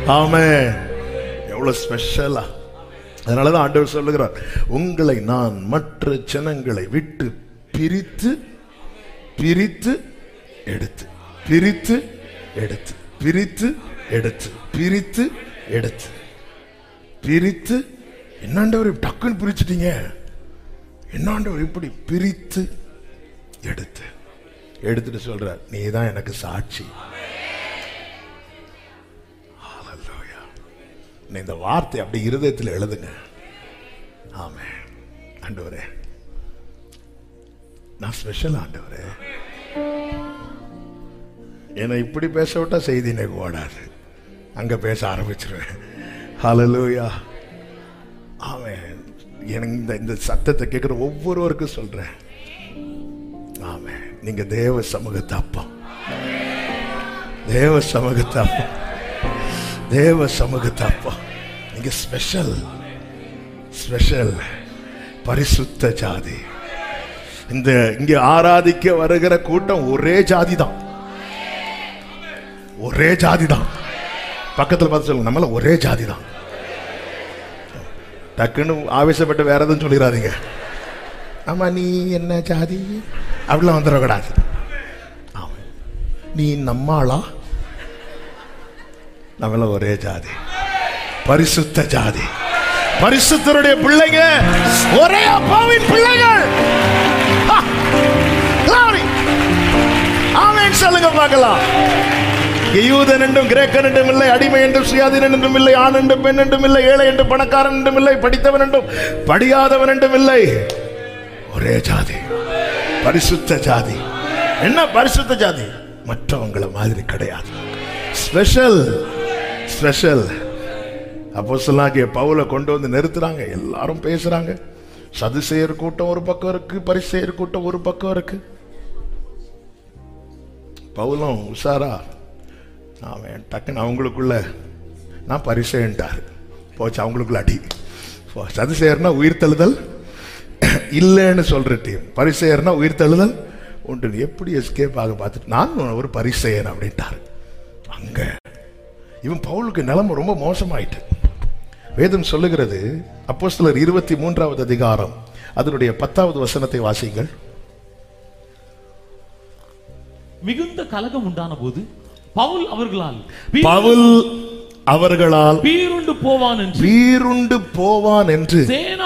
ஆமென். எவ்வளவு ஸ்பெஷலா. அதனாலதான் ஆண்டவர் சொல்லுகிறார், உங்களை நான் மற்ற ஜனங்களை விட்டு பிரித்து பிரித்து எடுத்து பிரித்து எடுத்து பிரித்து எடுத்து பிரித்து எடுத்து பிரித்து. என்னாண்டவர் டக்குன்னு பிரிச்சுட்டீங்க, என்னாண்டவர் இப்படி பிரித்து எடுத்து எடுத்துட்டு சொல்றார், நீ தான் எனக்கு சாட்சி. இந்த வார்த்தை அப்படி இருதயத்தில் எழுதுங்க. ஆமென். ஆண்டவரே நான் ஸ்பெஷல். ஆண்டவரே என்னை இப்படி பேச விட்டா செய்தி எனக்கு ஓடாது, அங்க பேச ஆரம்பிச்சிருவேன். ஹல்லேலூயா. ஆமென். எனக்கு இந்த சத்தத்தை கேட்கிற ஒவ்வொருவருக்கும் சொல்றேன், ஆமென், நீங்க தேவ சமூகத்தை அப்பா, தேவ சமூகத்தை அப்பா, தேவ சமூகத்தை அப்பா. நீங்க ஸ்பெஷல், ஸ்பெஷல், பரிசுத்த ஜாதி. இந்த இங்க ஆராதிக்க வருகிற கூட்டம் ஒரே ஜாதி தான், ஒரே ஜாதி தான். பக்கத்தில் பார்த்து சொல்லுங்க, நம்மள ஒரே ஜாதி தான். டக்குன்னு ஆவேசப்பட்டு வேற எதுவும் சொல்லிடாதீங்க. ஆமா நீ என்ன ஜாதி அப்படிலாம் வந்துடக்கூடாது. நீ நம்மாளா? நம்மள ஒரே ஜாதி, பரிசுத்த ஜாதி, பரிசுத்தருடைய பிள்ளைங்க, ஒரே அப்பாவின் பிள்ளைகள். ஆமென் சொல்லுங்க பார்க்கலாம். யூதன் என்றும் கிரேக்கன் என்றும் இல்லை, அடிமை என்றும் சுயாதீனன் என்றும் இல்லை, ஆண் என்றும் பெண் என்றும் இல்லை, ஏழை என்றும் பணக்காரன் என்றும் இல்லை, படித்தவன் என்றும் படியாதவன் என்றும் இல்லை, ஒரே ஜாதி, பரிசுத்த ஜாதி. என்ன பரிசுத்த ஜாதி? மற்றவங்கள மாதிரி கிடையாது, ஸ்பெஷல், ஸ்பெஷல். அப்போஸ்தலனாகிய பவுலை கொண்டு வந்து நிறுத்துறாங்க, எல்லாரும் பேசுறாங்க. சதுசேயர் கூட்டம் ஒரு பக்கம் இருக்கு, பரிசேயர் கூட்டம் ஒரு பக்கம் இருக்கு. பவுலும் உஷாரா, அவன் டக்குன்னு அவங்களுக்குள்ள நான் பரிசேயன்ட்டாரு, போச்சு அவங்களுக்குள்ள அடி. சதுசேயர்னா உயிர் தழுதல் இல்லைன்னு சொல்ற டீம், பரிசேயர்னா உயிர் தழுதல் உண்டு. எப்படி எஸ்கேப் ஆக பார்த்துட்டு நான் ஒரு பரிசேயன் அப்படின்ட்டாரு. அங்க இவன் பவுலுக்கு நிலைமை ரொம்ப மோசமாயிட்டு. வேதம் சொல்லுகிறது, அப்போஸ்தலர் 23வது அதிகாரம் அதனுடைய 10வது வசனத்தை வாசிங்கள். மிகுந்த கலகம் உண்டான போது பவுல் அவர்களால் பீருண்டு போவான் என்று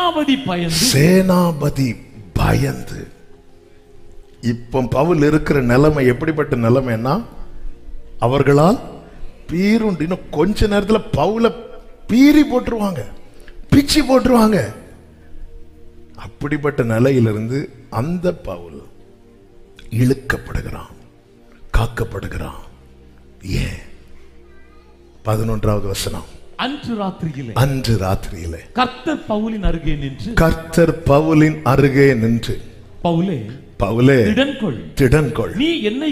சேனாபதி பயந்து. இப்ப பவுல் இருக்கிற நிலைமை எப்படிப்பட்ட நிலைமைன்னா, அவர்களால் பீருண்டு. இன்னும் கொஞ்ச நேரத்துல பவுல பீறி போட்டுருவாங்க, பிச்சு போட்டுருவாங்க. அப்படிப்பட்ட நிலையிலிருந்து அந்த பவுல் இழுக்கப்படுகிறான், காக்கப்படுகிறான். ஏன்? 11வது வசனம். அன்று ராத்திரியிலே கர்த்தர் பவுலின் அருகே நின்று பவுலே திடன்கொள், நீ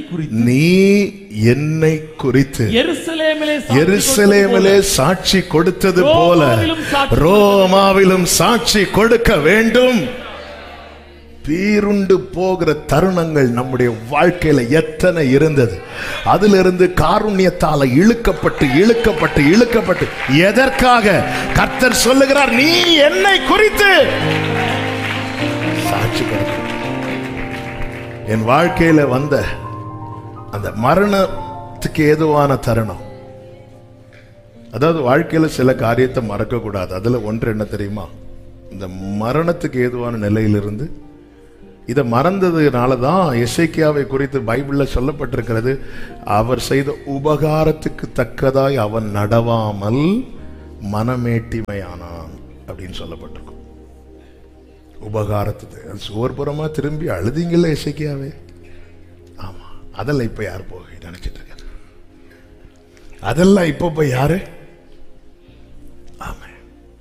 என்னை குறித்து எருசலேமிலே சாட்சி கொடுத்தது போல ரோமாவிலும் சாட்சி கொடுக்க வேண்டும். பீருண்டு போகிற தருணங்கள் நம்முடைய வாழ்க்கையில எத்தனை இருந்தது. அதிலிருந்து காருண்யத்தால இழுக்கப்பட்டு இழுக்கப்பட்டு இழுக்கப்பட்டு எதற்காக? கர்த்தர் சொல்லுகிறார், நீ என்னை குறித்து சாட்சி கொடுக்க. என் வாழ்க்கையில வந்த அந்த மரணத்துக்கு ஏதுவான தருணம், அதாவது வாழ்க்கையில சில காரியத்தை மறக்க கூடாது. அதுல ஒன்று என்ன தெரியுமா? இந்த மரணத்துக்கு ஏதுவான நிலையிலிருந்து இதை மறந்ததுனாலதான் எசேக்கியாவை குறித்து பைபிள்ல சொல்லப்பட்டிருக்கிறது, அவர் செய்த உபகாரத்துக்கு தக்கதாய் அவன் நடவாமல் மனமேட்டிமையானான் அப்படின்னு சொல்லப்பட்டிருக்கும். உபகாரத்துக்கு சோர்புறமா திரும்பி அழுதிங்கல்ல எசேக்கியாவே. ஆமா, அதெல்லாம் இப்ப யார் போய் நினைச்சிட்டு இருக்க? அதெல்லாம் இப்ப போய் யாரு? ஆமா,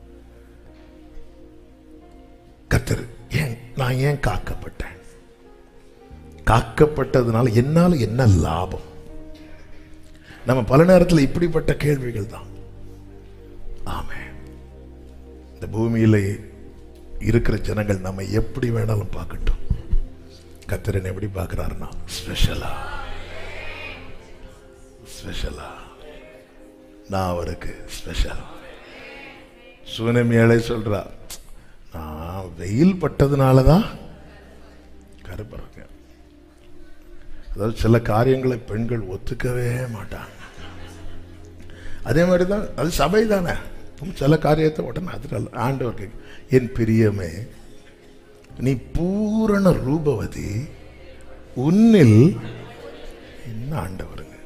கர்த்தர் நான் ஏன் காக்கப்பட்டேன்? காக்கப்பட்டதுனால என்னால என்ன லாபம்? நம்ம பல நேரத்தில் இப்படிப்பட்ட கேள்விகள் தான். ஆமென். இந்த பூமியில இருக்கிற ஜனங்கள் நம்ம எப்படி வேணாலும் பார்க்கட்டும், கர்த்தர் எப்படி பார்க்கிறாருன்னா ஸ்பெஷலா, ஸ்பெஷலா. நான் அவருக்கு ஸ்பெஷல். சுனமியாலே சொல்றா, நான் வெயில் பட்டதுனாலதான் கருப்பறங்க. அதாவது சில காரியங்களை பெண்கள் ஒத்துக்கவே மாட்டாங்க. அதே மாதிரி தான் அது சபை தானே. சில காரியத்தை உடனே அதில் ஆண்டவருக்கு, என் பிரியமே நீ பூரண ரூபவதி, உன்னில் என்ன ஆண்டவருங்க,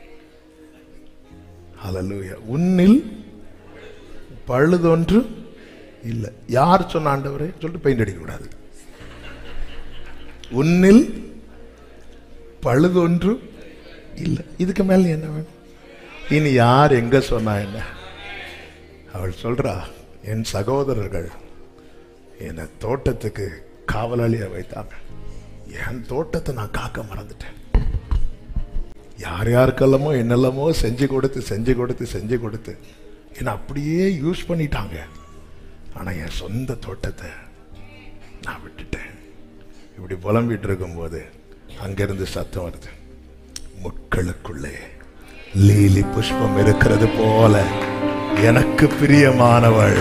ஹல்லேலூயா, உன்னில் பழுதொன்று இல்லை. யார் சொன்ன ஆண்டவரே சொல்லிட்டு பெயிண்ட் அடிக்க கூடாது. உன்னில் பழுதொன்று இல்லை. இதுக்கு மேல என்ன வேணும்? இனி யார் எங்க சொன்னா என்ன? அவள் சொல்றா, என் சகோதரர்கள் என்னை தோட்டத்துக்கு காவலாளியா வைத்தாங்க, என் தோட்டத்தை நான் காக்க மறந்துட்டேன். யார் யாருக்கெல்லாமோ என்னெல்லாமோ செஞ்சு கொடுத்து என்னை அப்படியே யூஸ் பண்ணிட்டாங்க. ஆனா என் சொந்த தோட்டத்தை நான் விட்டுட்டேன். இப்படி புலம்பிட்டு இருக்கும்போது அங்கிருந்து சத்தம் வருது, முட்களுக்குள்ளே லீலி புஷ்பம் இருக்கிறது போல எனக்கு பிரியமானவள்.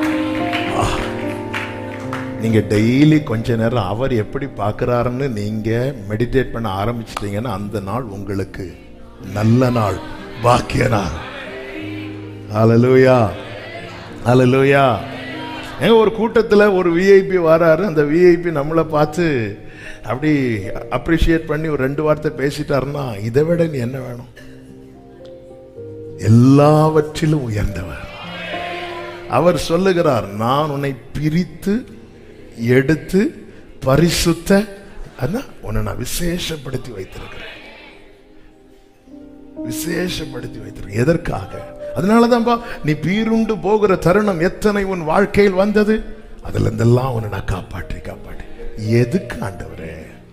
நீங்க டெய்லி கொஞ்ச நேரம் அவர் எப்படி பார்க்கிறாருன்னு நீங்க மெடிடேட் பண்ண ஆரம்பிச்சிட்டீங்கன்னா அந்த நாள் உங்களுக்கு நல்ல நாள், பாக்கிய நாள். ஹல்லேலூயா, ஹல்லேலூயா. ஒரு கூட்டத்தில் ஒரு விஐபி வராரு. அந்த விஐபி நம்மளை பார்த்து அப்படி அப்ரிஷியேட் பண்ணி ஒரு 2 வார்த்தை பேசிட்டாருன்னா இதை விட நீ என்ன வேணும்? எல்லாவற்றிலும் உயர்ந்தவர் அவர் சொல்லுகிறார், நான் உன்னை பிரித்து எடுத்து பரிசுத்த உன்னை நான் விசேஷப்படுத்தி வைத்திருக்கிறேன். எதற்காக? அதனாலதான்பா நீ பீருண்டு போகிற தருணம் எத்தனை உன் வாழ்க்கையில் வந்தது, அதுல இருந்தெல்லாம் உன்னை நான் காப்பாற்றி. எதுக்கு ஆண்டவரே,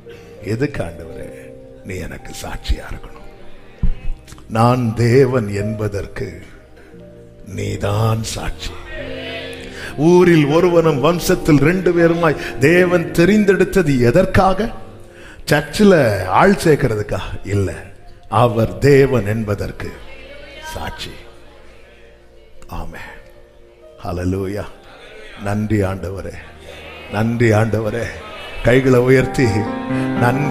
நீ எனக்கு சாட்சியா இருக்கணும். நான் தேவன் என்பதற்கு நீதான் சாட்சி. ஊரில் ஒருவனும் வம்சத்தில் 2 பேருமாய் தேவன் தெரிந்தெடுத்தது எதற்காக? சர்ச்சில் ஆள் சேர்க்கிறதுக்கா? இல்ல, அவர் தேவன் என்பதற்கு சாட்சி. ஆமென், ஹல்லேலூயா. நன்றி ஆண்டவரே, கைகளை உயர்த்தி நன்றி.